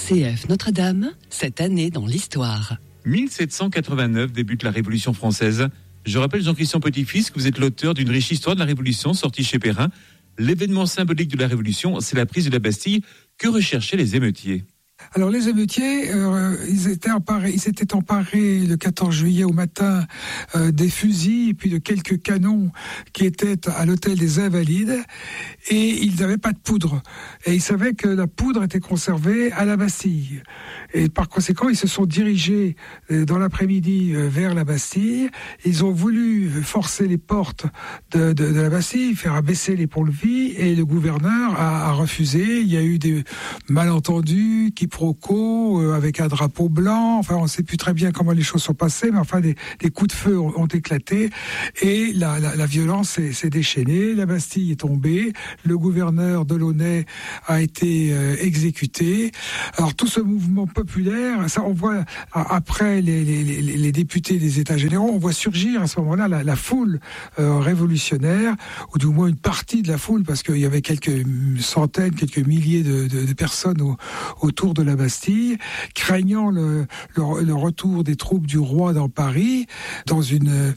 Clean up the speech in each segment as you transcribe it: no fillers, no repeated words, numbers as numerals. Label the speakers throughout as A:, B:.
A: RCF Notre-Dame, cette année dans l'histoire.
B: 1789 débute la Révolution française. Je rappelle, Jean-Christian Petit-Fils, que vous êtes l'auteur d'une riche histoire de la Révolution sortie chez Perrin. L'événement symbolique de la Révolution, c'est la prise de la Bastille. Que recherchaient les émeutiers ?
C: Alors les émeutiers, ils s'étaient emparés le 14 juillet au matin des fusils et puis de quelques canons qui étaient à l'hôtel des Invalides, et ils n'avaient pas de poudre. Et ils savaient que la poudre était conservée à la Bastille. Et par conséquent, ils se sont dirigés dans l'après-midi vers la Bastille. Ils ont voulu forcer les portes de la Bastille, faire abaisser les ponts-levis, et le gouverneur a refusé. Il y a eu des malentendus, quiproquos, avec un drapeau blanc. Enfin, on ne sait plus très bien comment les choses sont passées, mais enfin, des coups de feu ont éclaté, et la violence s'est déchaînée. La Bastille est tombée. Le gouverneur Delaunay a été exécuté. Alors, tout ce mouvement populaire, ça, on voit, après les députés des États généraux, on voit surgir à ce moment-là la foule révolutionnaire, ou du moins une partie de la foule, parce qu'il y avait quelques centaines, quelques milliers de personnes autour de la Bastille, craignant le retour des troupes du roi dans Paris, dans une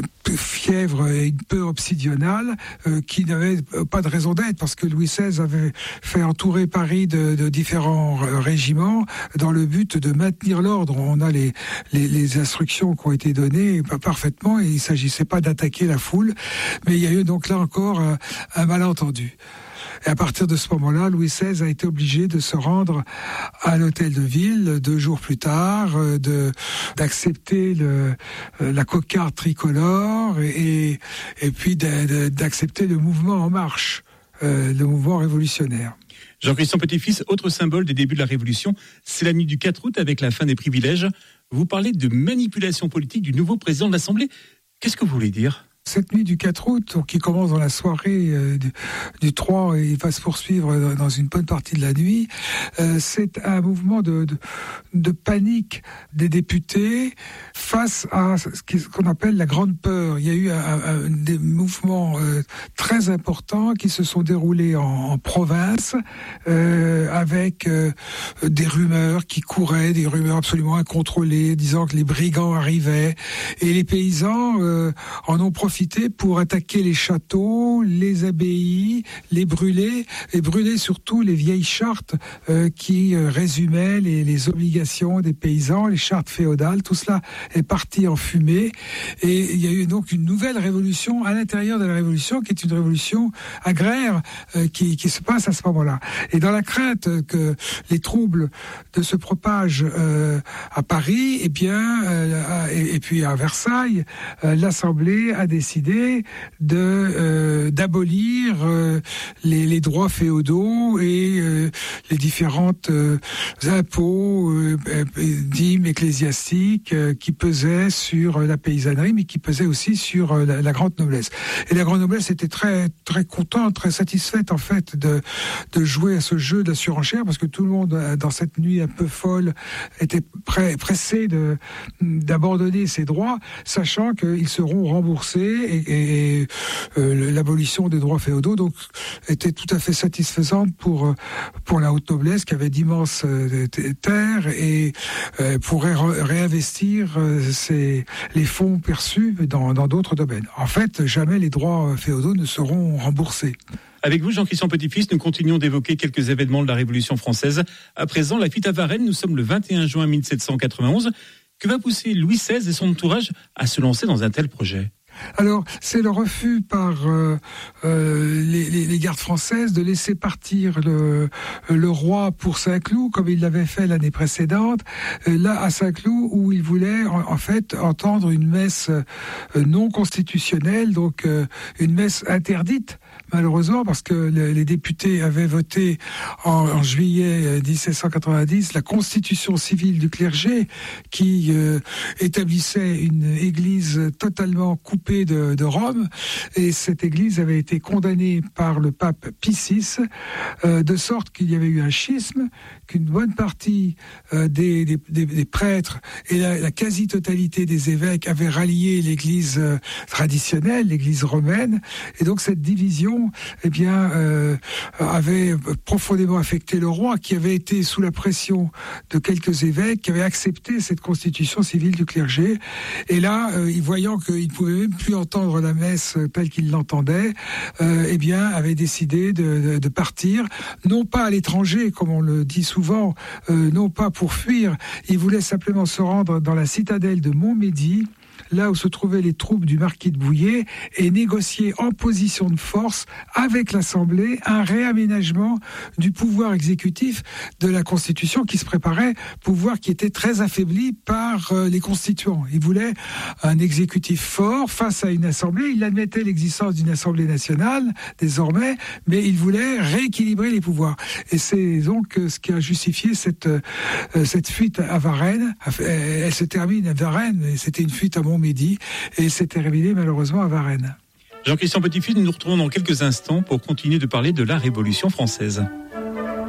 C: fièvre et une peur obsidionale qui n'avait pas de raison d'être, parce que Louis XVI avait fait entourer Paris de différents régiments dans le but de maintenir l'ordre. On a les instructions qui ont été données parfaitement, et il ne s'agissait pas d'attaquer la foule, mais il y a eu donc là encore un malentendu. Et à partir de ce moment-là, Louis XVI a été obligé de se rendre à l'hôtel de ville 2 jours plus tard, d'accepter la cocarde tricolore et puis d'accepter le mouvement en marche, le mouvement révolutionnaire.
B: Jean-Christian Petit-Fils, autre symbole des débuts de la Révolution, c'est la nuit du 4 août avec la fin des privilèges. Vous parlez de manipulation politique du nouveau président de l'Assemblée. Qu'est-ce que vous voulez dire ?
C: Cette nuit du 4 août, qui commence dans la soirée du 3 et va se poursuivre dans une bonne partie de la nuit, c'est un mouvement de panique des députés face à ce qu'on appelle la grande peur. Il y a eu des mouvements très importants qui se sont déroulés en province, avec des rumeurs qui couraient, des rumeurs absolument incontrôlées, disant que les brigands arrivaient, et les paysans en ont profité pour attaquer les châteaux, les abbayes, les brûler, et brûler surtout les vieilles chartes qui résumaient les obligations des paysans, les chartes féodales. Tout cela est parti en fumée, et il y a eu donc une nouvelle révolution à l'intérieur de la révolution, qui est une révolution agraire qui se passe à ce moment-là. Et dans la crainte que les troubles se propagent à Paris, et puis à Versailles, l'Assemblée a décidé d'abolir les droits féodaux et les différentes impôts, dîmes ecclésiastiques qui pesaient sur la paysannerie, mais qui pesaient aussi sur la grande noblesse. Et la grande noblesse était très très contente, très satisfaite en fait de jouer à ce jeu de la surenchère, parce que tout le monde dans cette nuit un peu folle était pressé d'abandonner ses droits, sachant qu'ils seront remboursés, et l'abolition des droits féodaux donc était tout à fait satisfaisante pour la haute noblesse, qui avait d'immenses terres, et pourrait réinvestir les fonds perçus dans d'autres domaines. En fait, jamais les droits féodaux ne seront remboursés.
B: Avec vous, Jean-Christian Petit-Fils, nous continuons d'évoquer quelques événements de la Révolution française. À présent, la fuite à Varennes, nous sommes le 21 juin 1791. Que va pousser Louis XVI et son entourage à se lancer dans un tel projet ?
C: Alors, c'est le refus par les gardes françaises de laisser partir le roi pour Saint-Cloud, comme il l'avait fait l'année précédente, là à Saint-Cloud, où il voulait en fait entendre une messe non constitutionnelle, donc une messe interdite, malheureusement, parce que les députés avaient voté en juillet 1790 la constitution civile du clergé, qui établissait une église totalement coupée de Rome, et cette église avait été condamnée par le pape Pie VI, de sorte qu'il y avait eu un schisme, qu'une bonne partie des prêtres et la quasi-totalité des évêques avaient rallié l'église traditionnelle, l'église romaine, et donc cette division constitution, avait profondément affecté le roi, qui avait été sous la pression de quelques évêques, qui avaient accepté cette constitution civile du clergé. Et là, voyant qu'il ne pouvait même plus entendre la messe telle qu'il l'entendait, avait décidé de partir, non pas à l'étranger, comme on le dit souvent, non pas pour fuir. Il voulait simplement se rendre dans la citadelle de Montmédy, là où se trouvaient les troupes du marquis de Bouillé, et négocier en position de force avec l'Assemblée un réaménagement du pouvoir exécutif de la Constitution qui se préparait, pouvoir qui était très affaibli par les constituants. Il voulait un exécutif fort face à une Assemblée. Il admettait l'existence d'une Assemblée nationale désormais, mais il voulait rééquilibrer les pouvoirs. Et c'est donc ce qui a justifié cette fuite à Varennes. Elle se termine à Varennes, et c'était une fuite à Montmédy, et s'est terminé malheureusement à Varennes.
B: Jean-Christian Petit-Fils, nous nous retrouvons dans quelques instants pour continuer de parler de la Révolution française.